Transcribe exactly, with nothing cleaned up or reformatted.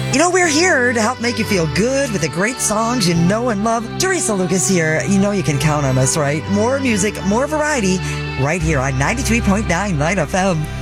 You know, we're here to help make you feel good with the great songs you know and love. Teresa Lucas here. You know you can count on us, right? More music, more variety, right here on ninety-three point nine Light F M.